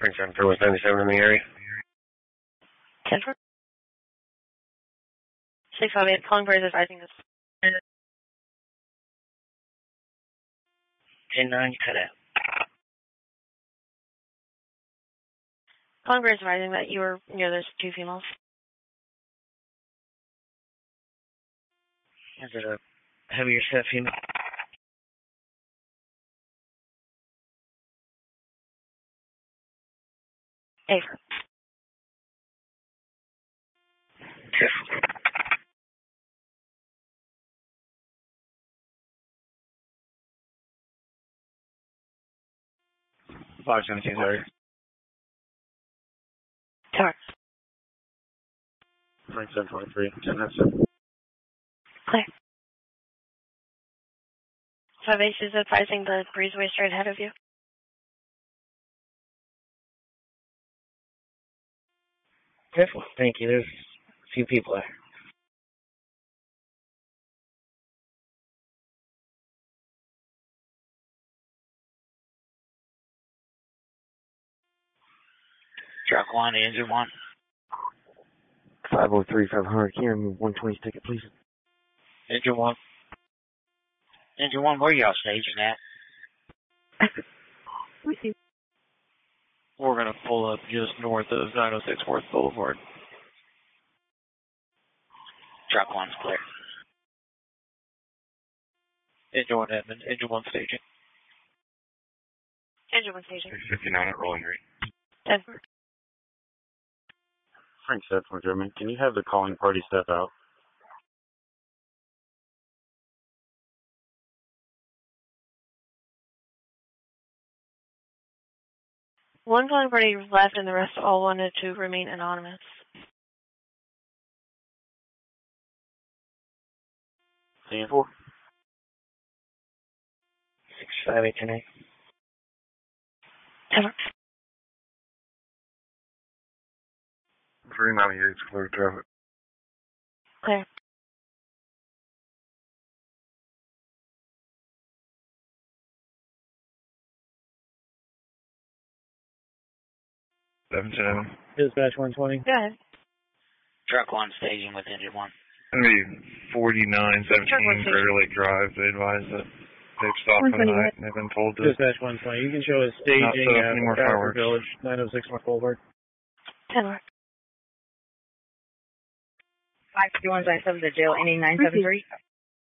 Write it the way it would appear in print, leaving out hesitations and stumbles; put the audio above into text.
Frank 7 for West 97 in the area. 10 for 658, calling for advising this. 10-9, cut out. Calling for advising that you were near those two females. Is it a heavier set female? Aver. Careful. 517, sorry. Tower. Frank 723, 10-7. Clear. 5-8 is advising the breezeway straight ahead of you. Careful. Thank you. There's a few people there. Truck 1, engine 1. 503, 500, can you remove 120 ticket, please? Engine 1. Engine 1, where y'all staging at? We're going to pull up just north of 906 Worth Boulevard. Truck 1's clear. Engine 1 Edmund, engine 1 staging. Engine 1 station. 659 at Rolling Green. 10 for. Frank 7 from German, can you have the calling party step out? One calling party left and the rest all wanted to remain anonymous. Stand for? 658 10-8. 10 for. 398's clear traffic. Clear. Dispatch 120. Go ahead. Truck 1 staging with engine 1. It's going to be 4917 Crater Lake Drive. They advise that they've stopped for the night and they've been told to Dispatch 120. You can show us staging at Bradford Village, 906 North Boulevard. 10 for. 551 to jail, ending 973.